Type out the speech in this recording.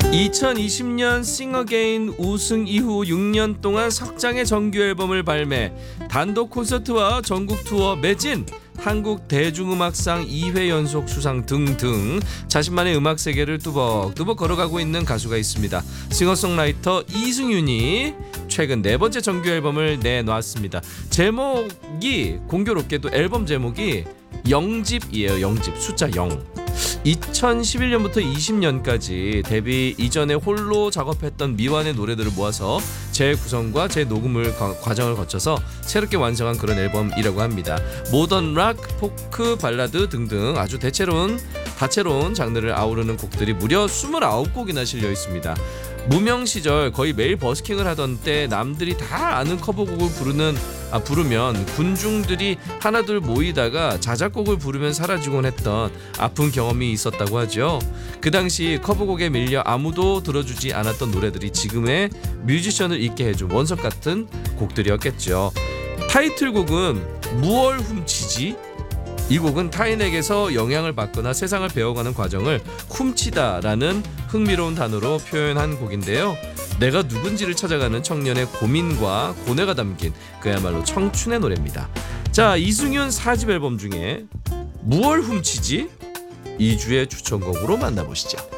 2020년 싱어게인 우승 이후 6년 동안 석장의 정규 앨범을 발매, 단독 콘서트와 전국 투어 매진, 한국 대중음악상 2회 연속 수상 등등 자신만의 음악 세계를 뚜벅뚜벅 걸어가고 있는 가수가 있습니다. 싱어송라이터 이승윤이 최근 4번째 정규 앨범을 내놓았습니다. 제목이 공교롭게도 앨범 제목이 0집이에요. 0집 숫자 0. 2011년부터 20년까지 데뷔 이전에 홀로 작업했던 미완의 노래들을 모아서 재구성과 재녹음을 과정을 거쳐서 새롭게 완성한 그런 앨범이라고 합니다. 모던 락, 포크, 발라드 등등 아주 다채로운 장르를 아우르는 곡들이 무려 29곡이나 실려 있습니다. 무명 시절 거의 매일 버스킹을 하던 때 남들이 다 아는 커버곡을 부르면 군중들이 하나둘 모이다가 자작곡을 부르면 사라지곤 했던 아픈 경험이 있었다고 하죠. 그 당시 커버곡에 밀려 아무도 들어주지 않았던 노래들이 지금의 뮤지션을 잊게 해준 원석 같은 곡들이었겠죠. 타이틀곡은 무얼 훔치지? 이 곡은 타인에게서 영향을 받거나 세상을 배워가는 과정을 훔치다라는 흥미로운 단어로 표현한 곡인데요. 내가 누군지를 찾아가는 청년의 고민과 고뇌가 담긴 그야말로 청춘의 노래입니다. 자, 이승윤 4집 앨범 중에 무얼 훔치지? 2주의 추천곡으로 만나보시죠.